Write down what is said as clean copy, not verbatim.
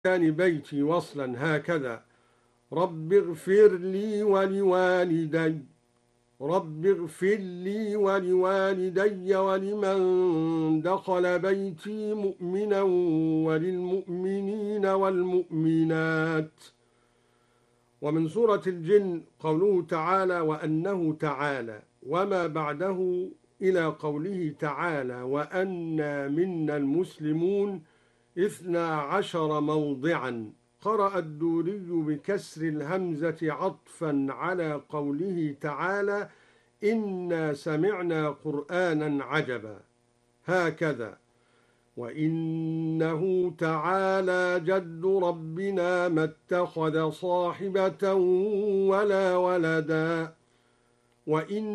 كان بيتي وصلا هكذا: رب اغفر لي ولوالدي، رب اغفر لي ولوالدي ولمن دخل بيتي مؤمنا وللمؤمنين والمؤمنات. ومن سورة الجن قوله تعالى: وأنه تعالى، وما بعده إلى قوله تعالى: وأنا منا المسلمون 12 موضعا. قرأ الدوري بكسر الهمزة عطفا على قوله تعالى: إنا سمعنا قرآنا عجبا، هكذا: وإنه تعالى جد ربنا ما اتخذ صاحبة ولا ولدا، وإن